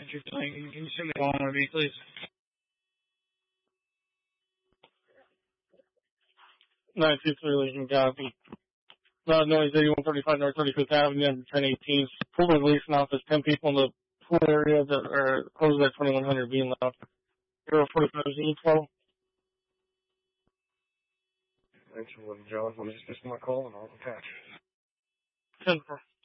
you're saying. Can you send me the phone ID, please? 923 Legion copy. Noise 8135 North 35th Avenue, number 1018. Pool releasing office, 10 people in the pool area that are closed at 2100 being left. 045 Z12. Thanks for letting John. Just missed my call and I'll catch. 10-4.